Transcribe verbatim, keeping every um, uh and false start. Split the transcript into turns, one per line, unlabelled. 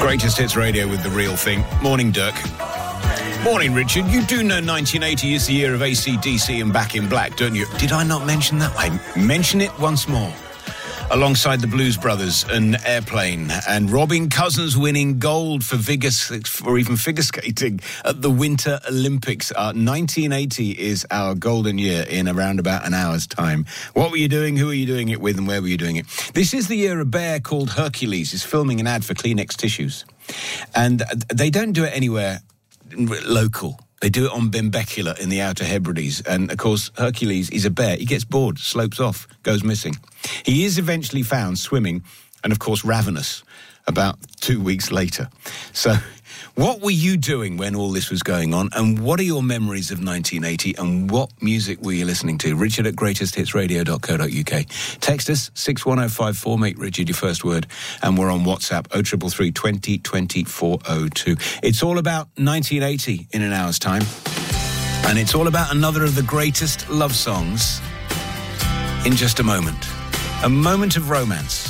Greatest Hits Radio with The Real Thing. Morning, Dirk. Morning, Richard. You do know nineteen eighty is the year of A C D C and Back in Black, don't you? Did I not mention that? I mention it once more. Alongside the Blues Brothers and Airplane, and Robin Cousins winning gold for figure, or even figure skating at the Winter Olympics. Uh, nineteen eighty is our golden year in around about an hour's time. What were you doing? Who were you doing it with? And where were you doing it? This is the year a bear called Hercules is filming an ad for Kleenex tissues. And they don't do it anywhere local. They do it on Benbecula in the Outer Hebrides. And, of course, Hercules is a bear. He gets bored, slopes off, goes missing. He is eventually found swimming and, of course, ravenous about two weeks later. So what were you doing when all this was going on? And what are your memories of nineteen eighty? And what music were you listening to? Richard at greatest hits radio dot co dot uk. Text us six one oh five four. Make Richard your first word. And we're on WhatsApp oh three three three, twenty, twenty, four oh two. It's all about nineteen eighty in an hour's time. And it's all about another of the greatest love songs in just a moment. A moment of romance.